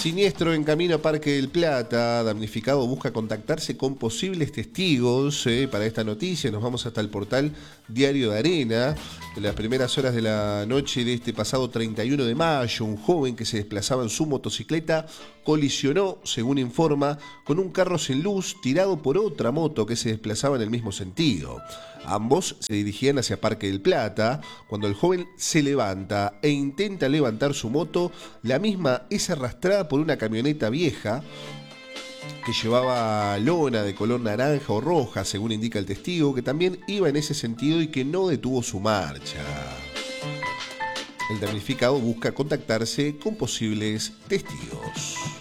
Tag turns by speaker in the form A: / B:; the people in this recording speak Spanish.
A: Siniestro en camino a Parque del Plata. Damnificado busca contactarse con posibles testigos. Para esta noticia nos vamos hasta el portal Diario de Arena. En las primeras horas de la noche de este pasado 31 de mayo, un joven que se desplazaba en su motocicleta colisionó, según informa, con un carro sin luz tirado por otra moto que se desplazaba en el mismo sentido. Ambos se dirigían hacia Parque del Plata. Cuando el joven se levanta e intenta levantar su moto, la misma es arrastrada por una camioneta vieja que llevaba lona de color naranja o roja, según indica el testigo, que también iba en ese sentido y que no detuvo su marcha. El damnificado busca contactarse con posibles testigos.